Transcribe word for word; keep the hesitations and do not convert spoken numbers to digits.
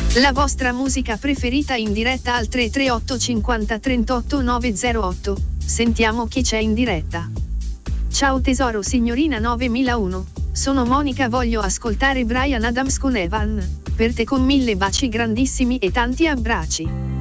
La vostra musica preferita in diretta al tre tre otto cinquanta trentotto novecentotto. Sentiamo chi c'è in diretta. Ciao tesoro signorina novemilauno. Sono Monica, voglio ascoltare Bryan Adams con Evan. Per te con mille baci grandissimi e tanti abbracci.